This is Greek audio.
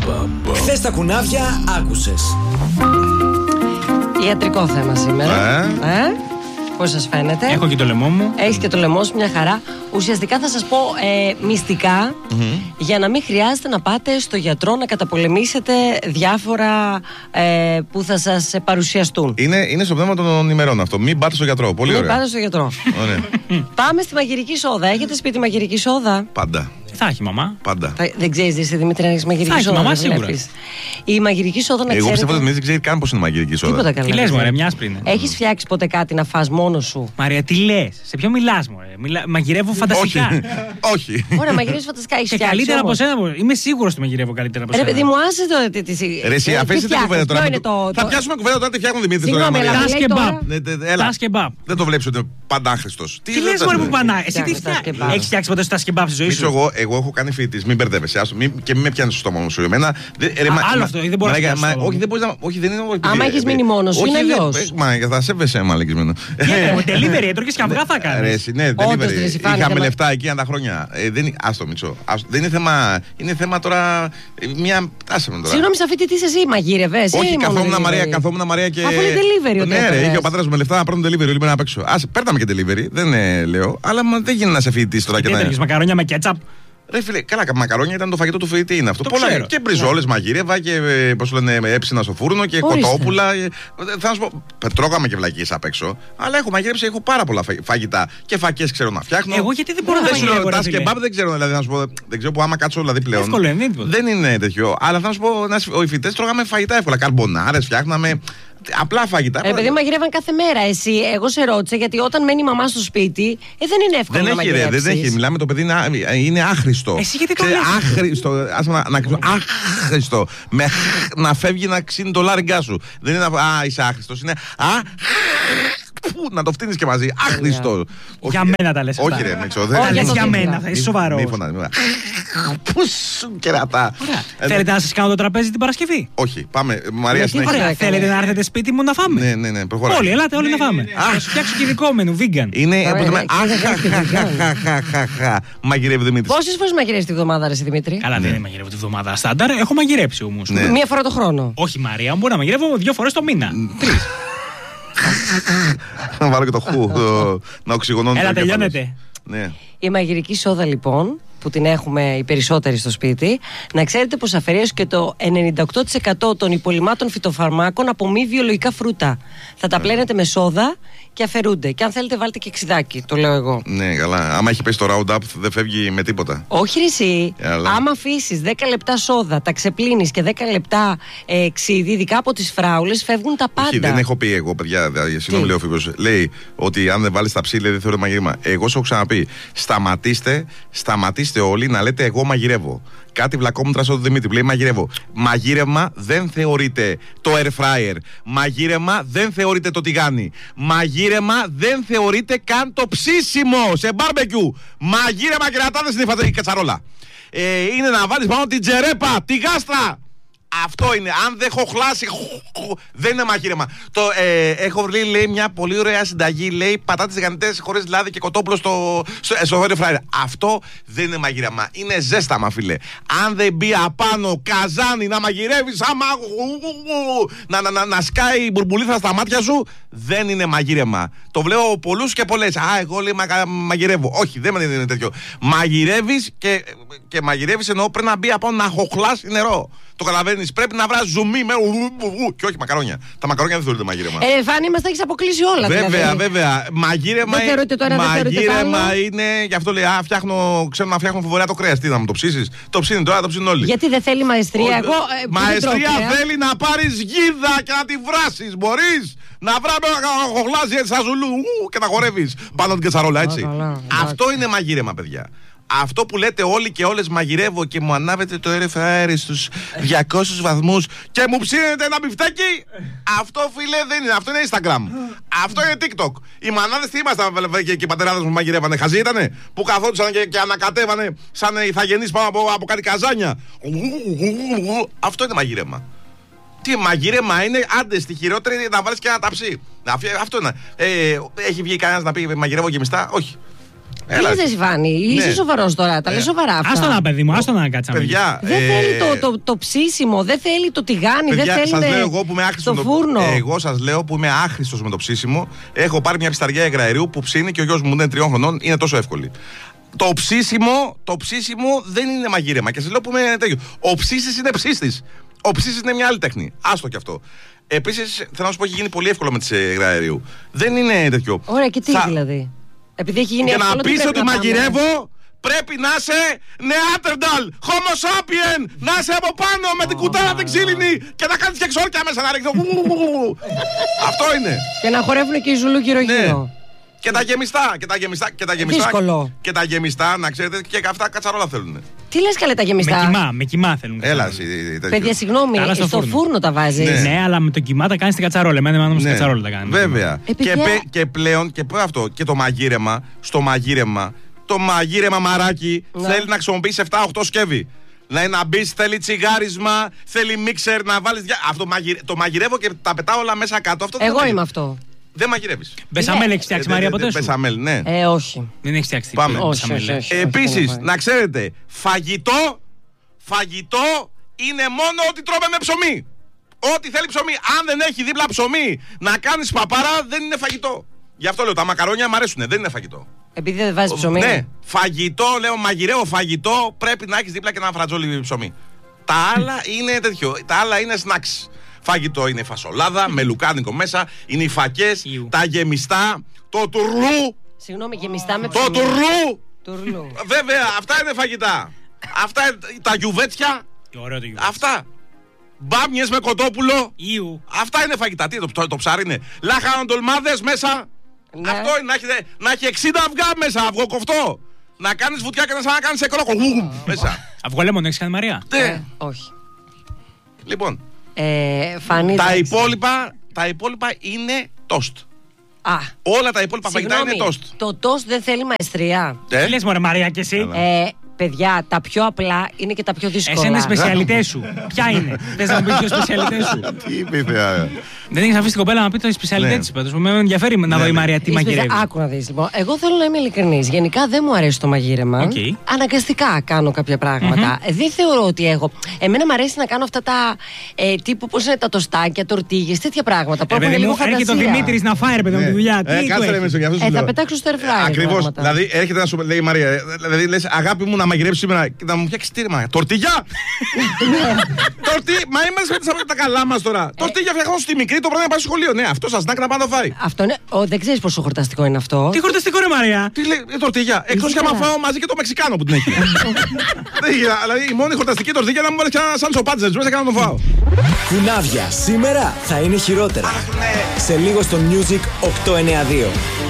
Χθες τα κουνάβια άκουσες. Ιατρικό θέμα σήμερα. Πώς σας φαίνεται? Έχω και το λαιμό μου. Έχεις και το λαιμό σου, μια χαρά. Ουσιαστικά θα σας πω μυστικά για να μην χρειάζεται να πάτε στο γιατρό να καταπολεμήσετε διάφορα που θα σας παρουσιαστούν. Είναι στο πνεύμα των ημερών αυτό. Μην πάτε στο γιατρό. Πολύ ωραία. Μην πάτε στο γιατρό. Πάμε στη μαγειρική σόδα. Έχετε σπίτι μαγειρική σόδα? Πάντα. Θα έχει μαμά. Πάντα. Δεν ξέρεις εσύ, Δημήτρη, να έχεις μαγειρική θα σόδα? Έχει μαμά σίγουρα. Η μαγειρική σόδα, να ξέρετε. Εγώ πιστεύω ότι δεν ξέρει καν πώς είναι μαγειρική σόδα. Τίποτα καλά. Τι λες, μωρέ, μια άσπρη είναι. Έχεις φτιάξει ποτέ κάτι να φας μόνος σου? Μαρία, τι λες? Σε ποιο μιλάς, μωρέ? Μαγειρεύω φανταστικά. Όχι. Ωραία, μαγειρεύεις φανταστικά. Έχεις Και φτιάξει? καλύτερα από όμως? σένα. Είμαι σίγουρος ότι μαγειρεύω καλύτερα από Ρε σένα. παιδί μου, άσε το. Ρε εσύ, αφήστε την κουβέντα τώρα. Θα το. πιάσουμε κουβέντα τώρα, τι φτιάχνουν Δημήτρη τώρα. Συγγνώμη, αλλά Τα λέει τώρα. σκεμπάπ. Τα σκεμπάπ. Δεν το βλέπεις ότι είναι παντάχρηστος. Τι λες, μωρέ, που πανά? Εσύ τι τα σκεμπάπ. έχεις φτιάξει ποτέ στα σκεμπάπ στη ζωή σου? Εγώ έχω κάνει φοιτητής, μην μπερδεύεσαι. Και μην με πιάνεις στο στόμα σου. Άλλο αυτό, δεν μπορώ να πιάσω. Όχι, δεν μπορείς να. Όχι, δεν είναι. Άμα έχεις μείνει μόνος σου, είναι αλλιώς. Μα θα σέβεσαι, άμα λεγισμένο. Delivery, έτρωγες και αυγά θα κάνεις. Ναι, Όντως, delivery. ρε, συμφάνει, Είχαμε θέμα. λεφτά εκεί τα χρόνια. Άστο, Μητσό. Δεν είναι θέμα. Είναι θέμα τώρα. Άσε με τώρα. Συγγνώμη, σαν φοιτητής εσύ μαγείρευες? Όχι, καθόμουν Μαρία και. Αφού είναι delivery ο Ναι, ρε, τέταρτος. είχε ο πατέρας μου λεφτά να πάρουν delivery. Όλοι να παίξω. Παίρναμε και delivery, δεν λέω. Αλλά δεν γίνεται να σε φοιτητής τώρα και Τι να. έτρωγες, μακαρόνια με κέτσαπ? Ρε φίλε, καλά, μακαρόνια ήταν το φαγητό του φοιτητή. Είναι αυτό. Το Πολλά. ξέρω. Και μπριζόλες μαγείρευα και πώς λένε, έψινα στο φούρνο και Ορίστε. κοτόπουλα. Θα σου πω, τρώγαμε και βλακίες απ' έξω. Αλλά έχω μαγειρέψει, έχω πάρα πολλά φαγητά. Και φακές ξέρω να φτιάχνω. Εγώ γιατί δεν μπορώ να μαγειρεύω? Τα σκεμπάπ δεν ξέρω, δηλαδή να σου πω. Δεν ξέρω που άμα κάτσω δηλαδή πλέον. Εύκολο είναι, τίποτα. Δεν είναι τέτοιο. Αλλά θα σου πω, οι φοιτητές τρώγαμε φαγητά εύκολα. Καρμπονάρες φτιάχναμε. Απλά φαγητά. Επειδή μαγειρεύαν κάθε μέρα, εσύ, εγώ σε ρώτησα, γιατί όταν μένει η μαμά στο σπίτι, δεν είναι εύκολο να μαγειρέψεις. Δεν έχει. Μιλάμε, το παιδί είναι άχρηστο. Εσύ γιατί το λες? Άχρηστο. Άχρηστο. Να φεύγει να ξύνει το λάριγκά σου. Δεν είναι είσαι άχρηστος. Είναι να το φτύνεις και μαζί. Άχρηστο. Για μένα τα λες. Όχι, ρε Μίτσο. Τα λες για μένα, θα είσαι σοβαρός. Πούς κερατά. Θέλετε να σας κάνω το τραπέζι την Παρασκευή? Όχι, πάμε. Μαρία, συνέχεια. Ωραία, θέλετε να έρθετε σπίτι μου να φάμε? Ναι, προχωράμε. Όλοι, ελάτε όλοι να φάμε. Θα σου φτιάξω και δικό μενου, vegan. Είναι. Μαγειρεύει Δημήτρης. Πόσες φορές μαγειρεύεις τη βδομάδα, ρε εσύ, Δημήτρη? Καλά, δεν μαγειρεύω τη βδομάδα στάνταρ, έχω μαγειρέψει όμως. Μία φορά το χρόνο? Όχι, Μαρία, μπορεί να μαγειρεύω 2 φορές το μήνα. 3. Να βάλω και το χου. Να οξυγονώνω. Έλα, τελειώνετε. Ναι. Η μαγειρική σόδα, λοιπόν, που την έχουμε οι περισσότεροι στο σπίτι, να ξέρετε πως αφαιρέσει και το 98% των υπολειμμάτων φυτοφαρμάκων από μη βιολογικά φρούτα. Θα τα πλένετε με σόδα και αφαιρούνται. Και αν θέλετε, βάλτε και ξιδάκι, το λέω εγώ. Ναι, καλά. Άμα έχει πέσει το Roundup, δεν φεύγει με τίποτα. Όχι, ρε εσύ. Άμα αφήσεις 10 λεπτά σόδα, τα ξεπλύνεις και 10 λεπτά ξύδι, ειδικά από τις φράουλες, φεύγουν τα πάντα. Όχι, δεν έχω πει εγώ, παιδιά. Συγγνώμη, λέει ο Φίβος. Λέει ότι αν δεν βάλεις τα ψήλια, δεν θεωρείται μαγείρεμα. Εγώ σου έχω ξαναπεί. Σταματήστε όλοι να λέτε εγώ μαγειρεύω. Κάτι βλακόμουτρα στο Δημήτρη που λέει μαγειρεύω. Μαγείρευμα δεν θεωρείται το air fryer. Μαγείρευμα δεν θεωρείται το τηγάνι. Μαγείρευμα δεν θεωρείται καν το ψήσιμο σε μπάρμπεκιου. Μαγείρευμα κερατάδες είναι η κατσαρόλα. Είναι να βάλεις πάνω την τζερέπα, τη γάστρα. Αυτό είναι. Αν δεν χοχλάσει, δεν είναι μαγείρεμα. Έχω βρει, λέει, μια πολύ ωραία συνταγή. Λέει πατάτες τηγανιτές χωρίς λάδι και κοτόπουλο στο air fryer. Αυτό δεν είναι μαγείρεμα. Είναι ζέσταμα, φίλε. Αν δεν μπει απάνω καζάνι να μαγειρεύεις, άμα να σκάει η μπουρμπουλήθα στα μάτια σου, δεν είναι μαγείρεμα. Το βλέπω πολλούς και πολλές. Εγώ λέει μαγειρεύω. Όχι, δεν είναι τέτοιο. Μαγειρεύεις και μαγειρεύεις ενώ πρέπει να μπει απάνω να χοχλάσει νερό. Το καταλαβαίνεις, πρέπει να βράζει ζουμί με και όχι μακαρόνια. Τα μακαρόνια δεν θεωρείται μαγείρεμα. Φάνη, μας τα έχεις αποκλείσει όλα. Βέβαια. Μαγείρεμα είναι. Γι' αυτό λέει, ξέρω να φτιάχνω φοβερά το κρέας. Τι να μου το ψήσεις? Το ψήνει τώρα, το ψήνουν όλοι. Γιατί δεν θέλει μαεστρία? Μαεστρία θέλει να πάρεις γίδα και να τη βράσεις. Μπορείς να βράμε να χοχλάζει έτσι σαν ζουλού και να χορεύεις πάνω την κετσαρόλα, έτσι. Αυτό είναι μαγείρεμα, παιδιά. Αυτό που λέτε όλοι και όλες μαγειρεύω και μου ανάβετε το air fryer στους 200 βαθμούς και μου ψήνετε ένα μπιφτέκι. Αυτό, φίλε, δεν είναι. Αυτό είναι Instagram. Αυτό είναι TikTok. Οι μανάδες τι ήμασταν και οι πατεράδες μου μαγειρεύανε? Χαζοί ήτανε που καθόντουσαν και ανακατέβανε σαν ηθαγενείς πάνω από κάτι καζάνια. Αυτό είναι μαγειρεύμα. Τι μαγείρεμα είναι? Άντε στη χειρότερη να βάλεις και ένα ταψί. Αυτό είναι. Έχει βγει κανένας να πει μαγειρεύω γεμιστά? Όχι. Έλα. Τι λες, Ιβάνη, είσαι σοβαρός τώρα, τα λες σοβαρά αυτά. Άστο να, παιδί μου, άστο να κάτσα. Παιδιά, Δεν θέλει το ψήσιμο, δεν θέλει το τηγάνι, παιδιά, δεν θέλει σας λέω εγώ που είμαι άχρηστος στο φούρνο. Εγώ σας λέω που είμαι άχρηστος με το ψήσιμο. Έχω πάρει μια πισταριά υγραερίου που ψήνει και ο γιος μου είναι 3 χρονών, είναι τόσο εύκολη. Το ψήσιμο δεν είναι μαγείρεμα. Και σας λέω που είμαι τέτοιο. Ο ψήσης είναι ψήστης. Ο ψήσης είναι μια άλλη τέχνη. Άστο κι αυτό. Επίσης, θέλω να σου πω, έχει γίνει πολύ εύκολο με τις υγραερίου. Δεν είναι τέτοιο. Ωραία, και τι δηλαδή. Επειδή έχει γίνει Για να εύκολο, τι πεις πρέπει ότι να μαγειρεύω, πρέπει να είσαι Neanderthal, Homo sapien, να είσαι από πάνω με την κουτάλα την ξύλινη και να κάνεις και εξόρκια μέσα να ρίχνεις. Αυτό είναι. Και να χορεύουν και οι Ζουλού γύρω-γύρω. Και τα γεμιστά, Δύσκολο. Και τα γεμιστά, να ξέρετε, και αυτά κατσαρόλα θέλουν. Τι λες καλέ τα γεμιστά. Με κοιμά θέλουν. Έλα εσύ. Παιδιά, συγγνώμη, στο φούρνο τα βάζεις. Ναι, αλλά με το κοιμά τα κάνεις στην κατσαρόλα. Εμένα όμως στην κατσαρόλα τα κάνει. Βέβαια. Και πλέον, και αυτό, και το μαγείρεμα, το μαγείρεμα μαράκι θέλει να χρησιμοποιήσει 7-8 σκεύη. Δηλαδή να μπει, θέλει τσιγάρισμα, θέλει μίξερ, να βάλει. Αυτό το μαγειρεύω και τα πετάω όλα μέσα κάτω. Αυτό εγώ είμαι αυτό. Δεν μαγειρεύεις. Μπεσαμέλ έχει φτιάξει, Μαρία, ποτέ σου? Μπεσαμέλ, ναι. Όχι. Δεν έχει φτιάξει. Πάμε. Όχι. Επίσης, να ξέρετε, φαγητό είναι μόνο ό,τι τρώμε με ψωμί. Ό,τι θέλει ψωμί. Αν δεν έχει δίπλα ψωμί να κάνεις παπάρα, δεν είναι φαγητό. Γι' αυτό λέω, τα μακαρόνια μου αρέσουν, δεν είναι φαγητό. Επειδή δεν βάζεις ψωμί. Ναι, φαγητό, λέω, μαγειρεύω φαγητό, πρέπει να έχεις δίπλα και ένα φρατζόλι ψωμί. Τα άλλα είναι τέτοιο, τα άλλα είναι snacks. Φαγητό είναι η φασολάδα με λουκάνικο μέσα, είναι οι φακές, τα γεμιστά, το τουρλού. Συγγνώμη, γεμιστά με ψωμί. Το τουρλού. Βέβαια, αυτά είναι φαγητά. Αυτά είναι τα γιουβέτσια. Ωραίο το γιουβέτσι. Αυτά. Μπάμιες με κοτόπουλο. Ιου. Αυτά είναι φαγητά. Τι, το ψάρι είναι. Λαχανοντολμάδες μέσα. Ναι. Αυτό είναι, να έχει 60 αυγά μέσα, αυγό κοφτό. Να κάνεις βουτιά και να κάνεις εκρόκο. Μέσα. Αυγολέμονο έχεις κάνει, Μαρία? Όχι. Λοιπόν, τα υπόλοιπα είναι τόστ. Όλα τα υπόλοιπα φαγητά είναι τόστ. Το τόστ δεν θέλει μαεστρία. Τι λες, μωρέ, Μαρία, και εσύ? Παιδιά, τα πιο απλά είναι και τα πιο δύσκολα. Εσένα σπεσιαλιτέ σου. Ποια είναι? Θες να μου πεις ποιο σπεσιαλιτέ σου? Τι είπε, θεά. Δεν έχεις αφήσει την κοπέλα να πει το σπεσιαλιτέ της πάντως. Με ενδιαφέρει να δω η Μαρία τι μαγειρεύει. Άκου να δεις λοιπόν. Εγώ θέλω να είμαι ειλικρινής. Γενικά δεν μου αρέσει το μαγείρεμα. Αναγκαστικά κάνω κάποια πράγματα. Δεν θεωρώ ότι έχω. Εμένα μου αρέσει να κάνω αυτά τα τύπου πώς είναι τα τοστάκια, τορτίγες, τέτοια πράγματα. Που έχουν λίγο φαντασία. Έρχεται ο Δημήτρης να φάει, ρε παιδί μου, τη δουλειά. Θα πετάξω στο air fryer. Ακριβώς. Δηλαδή έρχεται να σου λέει η Μαρία, δηλαδή λες αγάπη μου να μαγειρέψει σήμερα και να μου φτιάξει τύρμα. Τορτίγια! Μα είμαστε με τα καλά μας τώρα. Τορτίγια φτιάχνω στη μικρή το πρωί να πάει στο σχολείο. Ναι, αυτό σας να πάντα φάει. Αυτό είναι. Δεν ξέρεις πόσο χορταστικό είναι αυτό. Τι χορταστικό, ρε Μαρία? Τι λέει τορτίγια? Εκτός και άμα φάω μαζί και το Μεξικάνο που την έχει. Δηλαδή η μόνη χορταστική τορτίγια να μου βάλει ένα σαν σοπάτζες μέσα και να το φάω. Κουνάβια σήμερα θα είναι χειρότερα. Σε λίγο στο Music 892.